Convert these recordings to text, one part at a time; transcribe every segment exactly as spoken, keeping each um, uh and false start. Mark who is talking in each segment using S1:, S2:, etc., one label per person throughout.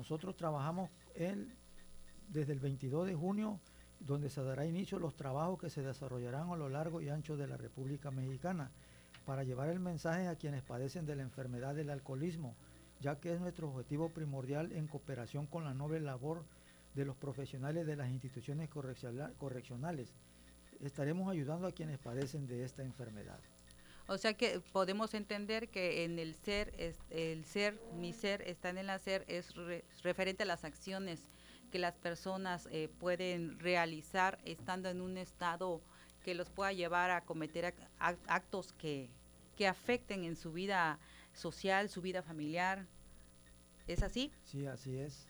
S1: Nosotros trabajamos el, desde el veintidós de junio, donde se dará inicio a los trabajos que se desarrollarán a lo largo y ancho de la República Mexicana para llevar el mensaje a quienes padecen de la enfermedad del alcoholismo, ya que es nuestro objetivo primordial en cooperación con la noble labor de los profesionales de las instituciones correccionales. Estaremos ayudando a quienes padecen de esta enfermedad.
S2: O sea que podemos entender que en el ser, es, el ser, mi ser está en el hacer, es re, referente a las acciones que las personas eh, pueden realizar estando en un estado que los pueda llevar a cometer actos que, que afecten en su vida social, su vida familiar. ¿Es así?
S1: Sí, así es.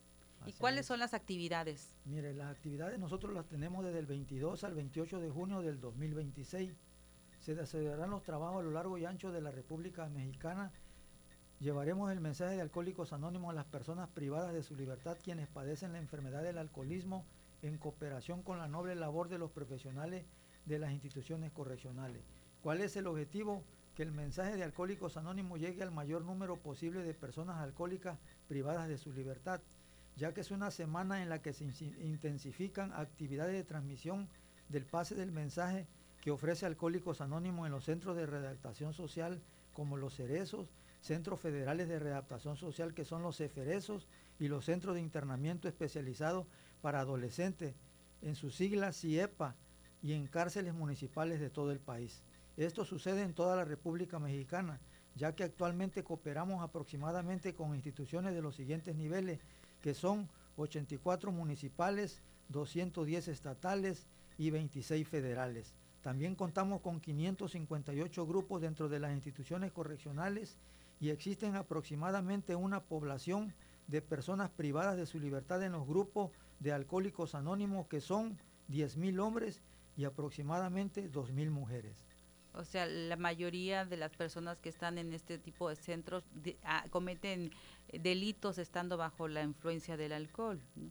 S2: ¿Y cuáles son las actividades?
S1: Mire, las actividades nosotros las tenemos desde el veintidós al veintiocho de junio del dos mil veintiséis. Se desarrollarán los trabajos a lo largo y ancho de la República Mexicana. Llevaremos el mensaje de Alcohólicos Anónimos a las personas privadas de su libertad, quienes padecen la enfermedad del alcoholismo, en cooperación con la noble labor de los profesionales de las instituciones correccionales. ¿Cuál es el objetivo? Que el mensaje de Alcohólicos Anónimos llegue al mayor número posible de personas alcohólicas privadas de su libertad, ya que es una semana en la que se intensifican actividades de transmisión del pase del mensaje que ofrece Alcohólicos Anónimos en los centros de readaptación social como los cerezos, centros federales de readaptación social que son los ceferezos y los centros de internamiento especializados para adolescentes, en sus siglas CIEPA, y en cárceles municipales de todo el país. Esto sucede en toda la República Mexicana, ya que actualmente cooperamos aproximadamente con instituciones de los siguientes niveles, que son ochenta y cuatro municipales, doscientos diez estatales y veintiséis federales. También contamos con quinientos cincuenta y ocho grupos dentro de las instituciones correccionales y existen aproximadamente una población de personas privadas de su libertad en los grupos de Alcohólicos Anónimos, que son diez mil hombres y aproximadamente dos mil mujeres.
S2: O sea, la mayoría de las personas que están en este tipo de centros de, ah, cometen delitos estando bajo la influencia del alcohol, ¿no?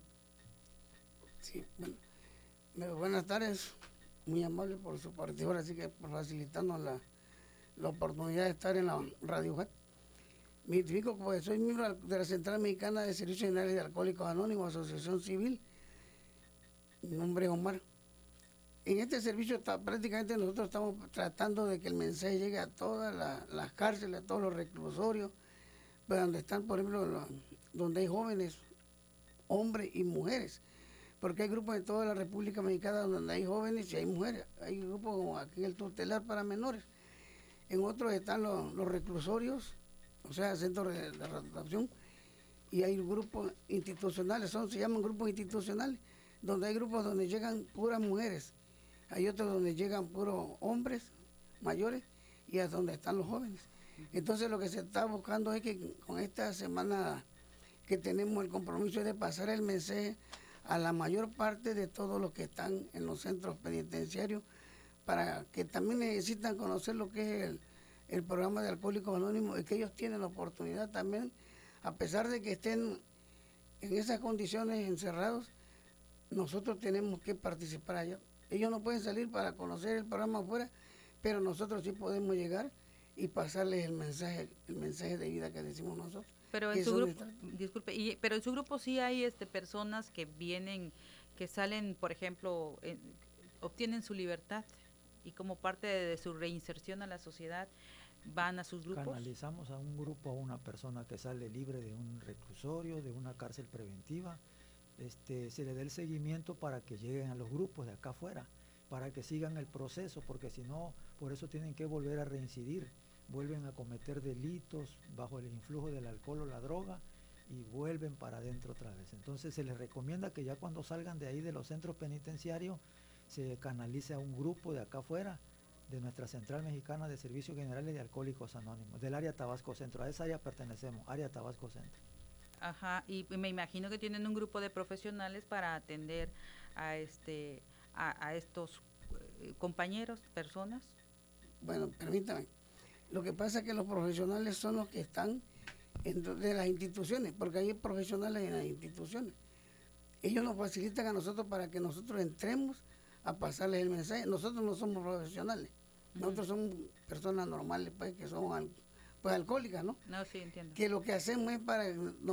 S3: Sí, bueno, buenas tardes, muy amable por su participación, así que por facilitarnos la, la oportunidad de estar en la radio web. Me identifico porque soy miembro de la Central Mexicana de Servicios Generales de Alcohólicos Anónimos, Asociación Civil. Mi nombre es Omar. En este servicio está, prácticamente nosotros estamos tratando de que el mensaje llegue a todas la, las cárceles, a todos los reclusorios, pues donde están, por ejemplo, los, donde hay jóvenes, hombres y mujeres, porque hay grupos en toda la República Mexicana donde hay jóvenes y hay mujeres. Hay grupos como aquí el tutelar para menores. En otros están los, los reclusorios, o sea, centros de, de readaptación, y hay grupos institucionales, son, se llaman grupos institucionales, donde hay grupos donde llegan puras mujeres. Hay otros donde llegan puros hombres mayores y es donde están los jóvenes. Entonces lo que se está buscando es que con esta semana que tenemos el compromiso de pasar el mensaje a la mayor parte de todos los que están en los centros penitenciarios, para que también necesitan conocer lo que es el, el programa de Alcohólicos Anónimos, y que ellos tienen la oportunidad también, a pesar de que estén en esas condiciones encerrados, nosotros tenemos que participar allá. Ellos no pueden salir para conocer el programa afuera, pero nosotros sí podemos llegar y pasarles el mensaje, el mensaje de vida que decimos nosotros.
S2: Pero en su grupo, disculpe, y, pero en su grupo sí hay este personas que vienen, que salen, por ejemplo, en, obtienen su libertad y como parte de, de su reinserción a la sociedad van a sus grupos.
S1: Canalizamos a un grupo, a una persona que sale libre de un reclusorio, de una cárcel preventiva. Este, se le dé el seguimiento para que lleguen a los grupos de acá afuera, para que sigan el proceso, porque si no, por eso tienen que volver a reincidir, vuelven a cometer delitos bajo el influjo del alcohol o la droga y vuelven para adentro otra vez. Entonces se les recomienda que ya cuando salgan de ahí de los centros penitenciarios se canalice a un grupo de acá afuera, de nuestra Central Mexicana de Servicios Generales de Alcohólicos Anónimos, del área Tabasco Centro. A esa área pertenecemos, área Tabasco Centro.
S2: Ajá, y me imagino que tienen un grupo de profesionales para atender a este a, a estos eh, compañeros, personas.
S3: Bueno, permítame. Lo que pasa es que los profesionales son los que están en, de las instituciones, porque hay profesionales en las instituciones. Ellos nos facilitan a nosotros para que nosotros entremos a pasarles el mensaje. Nosotros no somos profesionales, nosotros somos personas normales, pues, que somos pues alcohólicas, ¿no?
S2: No, sí, entiendo.
S3: Que lo que hacemos es para...